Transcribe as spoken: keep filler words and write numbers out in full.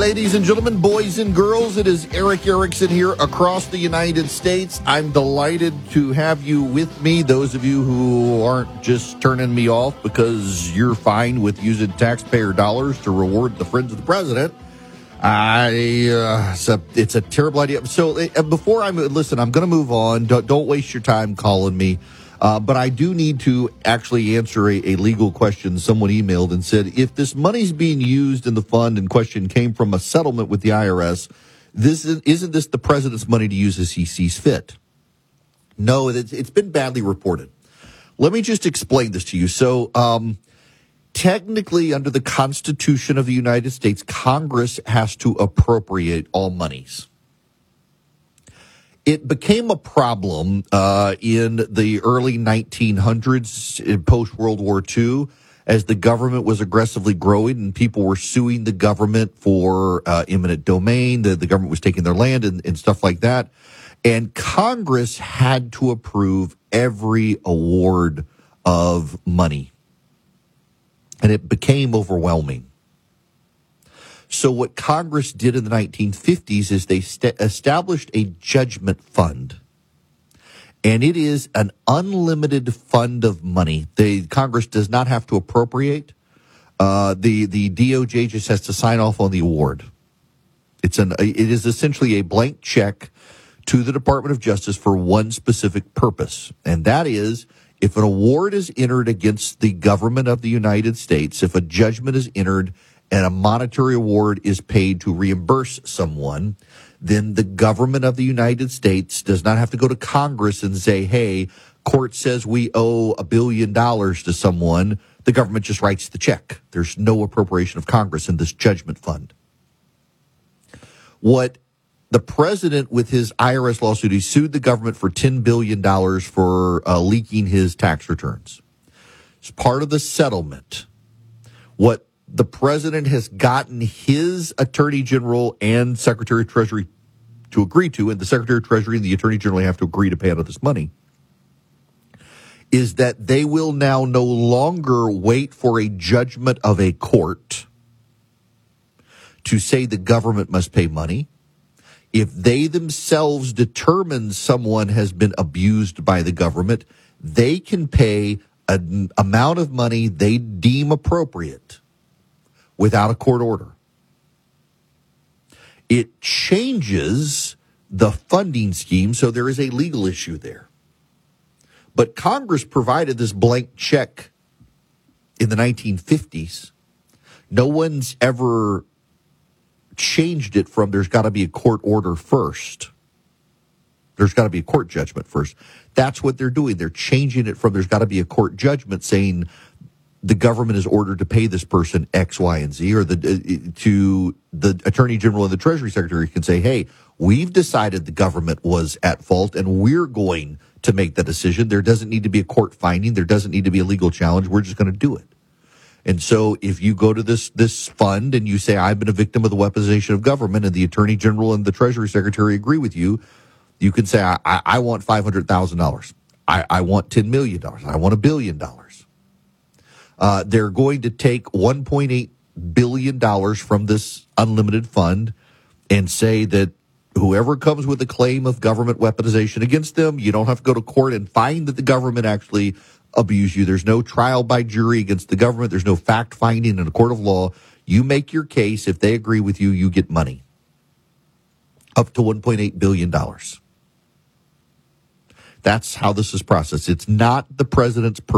ladies and gentlemen, boys and girls, it is Erick Erickson here across the United States. I'm delighted to have you with me, those of you who aren't just turning me off because you're fine with using taxpayer dollars to reward the friends of the president. I, uh, it's a, it's a terrible idea. So uh, before I listen, I'm going to move on. Don't, don't waste your time calling me. Uh, but I do need to actually answer a, a legal question someone emailed and said, if this money's being used in the fund in question came from a settlement with the I R S, this is, isn't this the president's money to use as he sees fit? No, it's, it's been badly reported. Let me just explain this to you. So, um, technically, under the Constitution of the United States, Congress has to appropriate all monies. It became a problem uh, in the early nineteen hundreds, post-World War Two, as the government was aggressively growing and people were suing the government for uh, eminent domain. The, the government was taking their land and, and stuff like that. And Congress had to approve every award of money. And it became overwhelming. So what Congress did in the nineteen fifties is they st- established a judgment fund. And it is an unlimited fund of money. The Congress does not have to appropriate. Uh, the, the D O J just has to sign off on the award. It's an, it is essentially a blank check to the Department of Justice for one specific purpose. And that is, if an award is entered against the government of the United States, if a judgment is entered and a monetary award is paid to reimburse someone, then the government of the United States does not have to go to Congress and say, hey, court says we owe a billion dollars to someone. The government just writes the check. There's no appropriation of Congress in this judgment fund. What the president, with his I R S lawsuit, he sued the government for ten billion dollars for uh, leaking his tax returns. As part of the settlement, what the president has gotten his attorney general and secretary of treasury to agree to, and the secretary of treasury and the attorney general have to agree to pay out of this money, is that they will now no longer wait for a judgment of a court to say the government must pay money. If they themselves determine someone has been abused by the government, they can pay an amount of money they deem appropriate without a court order. It changes the funding scheme, so there is a legal issue there. But Congress provided this blank check in the nineteen fifties. No one's ever changed it from there's got to be a court order first. There's got to be a court judgment first. That's what they're doing. They're changing it from there's got to be a court judgment saying the government is ordered to pay this person X, Y, and Z, or the to the attorney general and the treasury secretary can say, hey, we've decided the government was at fault and we're going to make the decision. There doesn't need to be a court finding. There doesn't need to be a legal challenge. We're just going to do it. And so if you go to this this fund and you say, I've been a victim of the weaponization of government, and the attorney general and the treasury secretary agree with you, you can say, I, I want five hundred thousand dollars. I, I want ten million dollars. I want a billion dollars. Uh, they're going to take one point eight billion dollars from this unlimited fund and say that whoever comes with a claim of government weaponization against them, you don't have to go to court and find that the government actually abused you. There's no trial by jury against the government. There's no fact finding in a court of law. You make your case. If they agree with you, you get money. Up to one point eight billion dollars. That's how this is processed. It's not the president's